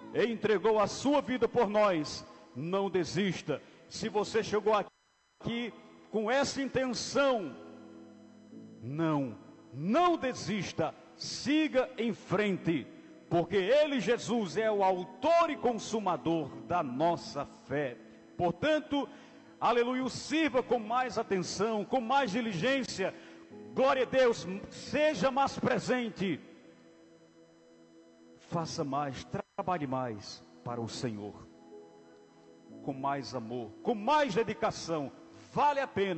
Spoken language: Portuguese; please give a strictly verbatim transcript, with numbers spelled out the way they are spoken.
e entregou a sua vida por nós, não desista. Se você chegou aqui com essa intenção, não, não desista, siga em frente, porque Ele, Jesus, é o autor e consumador da nossa fé. Portanto, aleluia, sirva com mais atenção, com mais diligência. Glória a Deus, seja mais presente, faça mais, trabalhe mais para o Senhor, com mais amor, com mais dedicação. Vale a pena.